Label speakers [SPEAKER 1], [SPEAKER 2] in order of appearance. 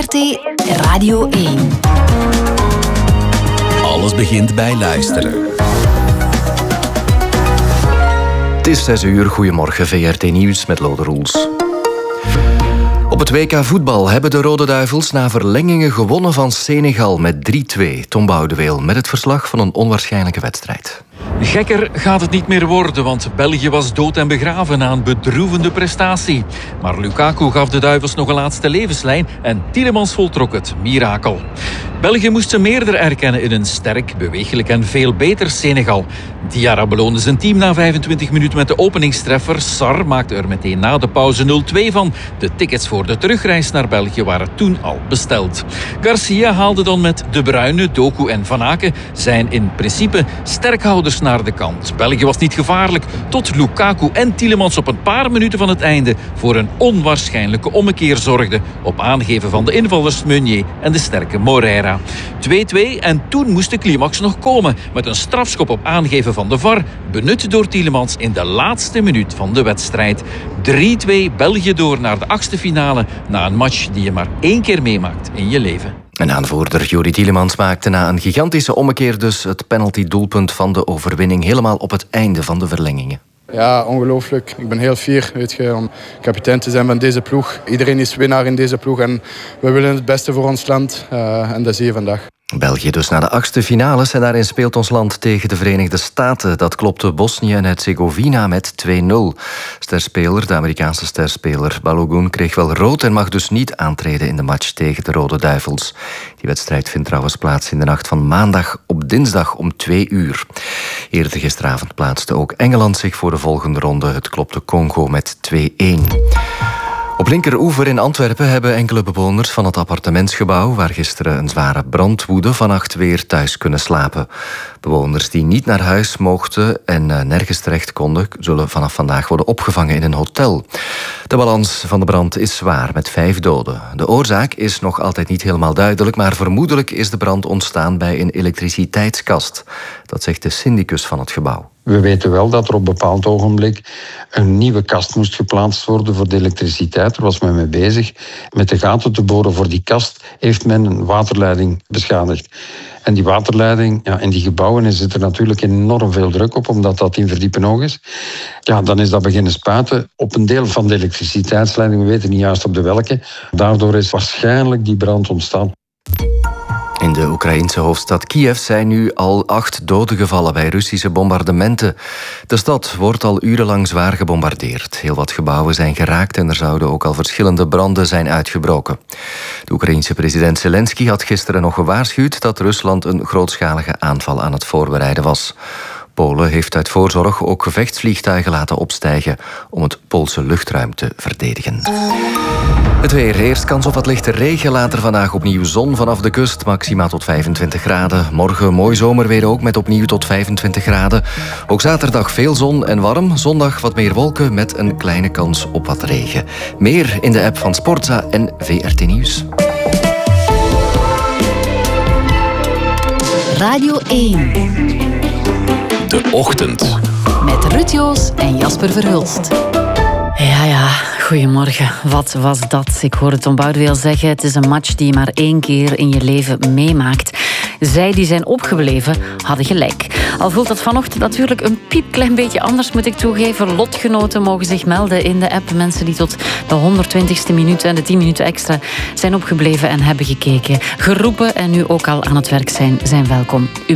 [SPEAKER 1] VRT Radio 1.
[SPEAKER 2] Alles begint bij luisteren.
[SPEAKER 3] Het is 6 uur. Goedemorgen, VRT Nieuws met Lode Roels. Op het WK voetbal hebben de Rode Duivels na verlengingen gewonnen van Senegal met 3-2. Tom Boudeweel met het verslag van een onwaarschijnlijke wedstrijd.
[SPEAKER 4] Gekker gaat het niet meer worden, want België was dood en begraven na een bedroevende prestatie. Maar Lukaku gaf de Duivels nog een laatste levenslijn en Tielemans voltrok het mirakel. België moest ze meerder erkennen in een sterk, beweeglijk en veel beter Senegal. Diarra beloonde zijn team na 25 minuten met de openingstreffer. Sarr maakte er meteen na de pauze 0-2 van. De tickets voor de terugreis naar België waren toen al besteld. Garcia haalde dan met De Bruyne, Doku en Van Aken zijn in principe sterkhouders naar de kant. België was niet gevaarlijk tot Lukaku en Tielemans op een paar minuten van het einde voor een onwaarschijnlijke ommekeer zorgden op aangeven van de invallers Meunier en de sterke Moreira. 2-2 en toen moest de climax nog komen met een strafschop op aangeven van de VAR, benut door Tielemans in de laatste minuut van de wedstrijd. 3-2 België door naar de 8e finale na een match die je maar 1 keer meemaakt in je leven.
[SPEAKER 3] En aanvoerder Juri Tielemans maakte na een gigantische ommekeer dus het penalty-doelpunt van de overwinning helemaal op het einde van de verlengingen.
[SPEAKER 5] Ja, ongelooflijk. Ik ben heel fier, weet je, om kapitein te zijn van deze ploeg. Iedereen is winnaar in deze ploeg en we willen het beste voor ons land. En dat zie je vandaag.
[SPEAKER 3] België dus naar de 8e finales en daarin speelt ons land tegen de Verenigde Staten. Dat klopte Bosnië en Herzegovina met 2-0. Sterspeler, de Amerikaanse sterspeler Balogun kreeg wel rood en mag dus niet aantreden in de match tegen de Rode Duivels. Die wedstrijd vindt trouwens plaats in de nacht van maandag op dinsdag om 2 uur. Eerder gisteravond plaatste ook Engeland zich voor de volgende ronde. Het klopte Congo met 2-1. Op Linkeroever in Antwerpen hebben enkele bewoners van het appartementsgebouw waar gisteren een zware brand woedde vannacht weer thuis kunnen slapen. Bewoners die niet naar huis mochten en nergens terecht konden, zullen vanaf vandaag worden opgevangen in een hotel. De balans van de brand is zwaar met 5 doden. De oorzaak is nog altijd niet helemaal duidelijk, maar vermoedelijk is de brand ontstaan bij een elektriciteitskast. Dat zegt de syndicus van het gebouw.
[SPEAKER 6] We weten wel dat er op een bepaald ogenblik een nieuwe kast moest geplaatst worden voor de elektriciteit. Daar was men mee bezig. Met de gaten te boren voor die kast heeft men een waterleiding beschadigd. En die waterleiding, ja, in die gebouwen zit er natuurlijk enorm veel druk op, omdat dat 10 verdiepen hoog is. Ja, dan is dat beginnen spuiten op een deel van de elektriciteitsleiding. We weten niet juist op de welke. Daardoor is waarschijnlijk die brand ontstaan.
[SPEAKER 3] In de Oekraïense hoofdstad Kiev zijn nu al 8 doden gevallen bij Russische bombardementen. De stad wordt al urenlang zwaar gebombardeerd. Heel wat gebouwen zijn geraakt en er zouden ook al verschillende branden zijn uitgebroken. De Oekraïense president Zelensky had gisteren nog gewaarschuwd dat Rusland een grootschalige aanval aan het voorbereiden was. Polen heeft uit voorzorg ook gevechtsvliegtuigen laten opstijgen om het Poolse luchtruim te verdedigen. Het weer. Eerst kans op wat lichte regen, later vandaag opnieuw zon vanaf de kust, maxima tot 25 graden. Morgen mooi zomerweer ook met opnieuw tot 25 graden. Ook zaterdag veel zon en warm. Zondag wat meer wolken met een kleine kans op wat regen. Meer in de app van Sportza en VRT Nieuws.
[SPEAKER 1] Radio 1.
[SPEAKER 2] De Ochtend.
[SPEAKER 1] Met Ruud Joos en Jasper Verhulst.
[SPEAKER 7] Ja, goedemorgen. Wat was dat? Ik hoorde Tom Boudeweel zeggen, het is een match die je maar 1 keer in je leven meemaakt. Zij die zijn opgebleven, hadden gelijk. Al voelt dat vanochtend natuurlijk een piepklein beetje anders, moet ik toegeven. Lotgenoten mogen zich melden in de app. Mensen die tot de 120ste minuut en de 10 minuten extra zijn opgebleven en hebben gekeken. Geroepen en nu ook al aan het werk zijn welkom.